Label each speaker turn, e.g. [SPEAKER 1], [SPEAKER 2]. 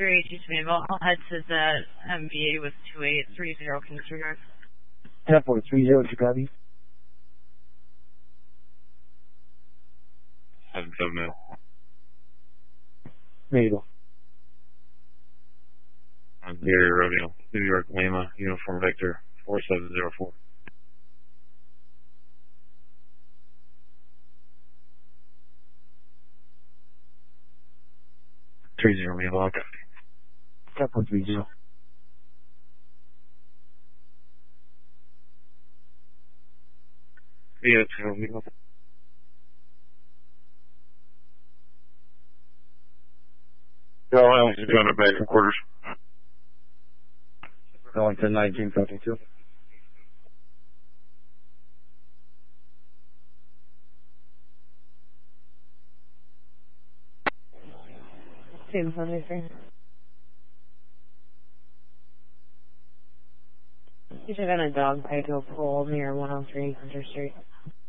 [SPEAKER 1] 3H Maybell. I'll head to the MVA with 2830. Can disregard.
[SPEAKER 2] 10-4, 30, copy.
[SPEAKER 3] 770.
[SPEAKER 2] Maybell.
[SPEAKER 3] Gary Rodeo, New York Lima, Uniform Victor, 4704. Maybell, copy.
[SPEAKER 2] 10-4, 30.
[SPEAKER 3] Yeah, Maybell. No, I only doing it back in quarters.
[SPEAKER 2] Wellington 1952.
[SPEAKER 1] Same 73. You should have been a dog fight to a pole near 103 Hunter Street.